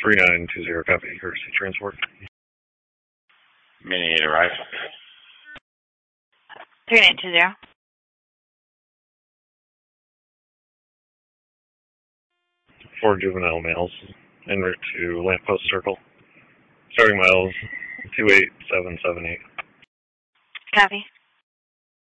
3920, copy, courtesy transport. Mini 8 arrive. 3920. 4 juvenile males en route to Lamppost Circle. Starting miles 28778. Copy.